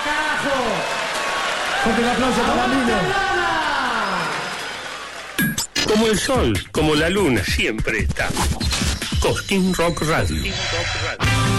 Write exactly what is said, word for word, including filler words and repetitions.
carajo! Fuerte el aplauso para Milo. Como el sol, como la luna, siempre está. Cosquín Rock Radio. Cosquín Rock Radio.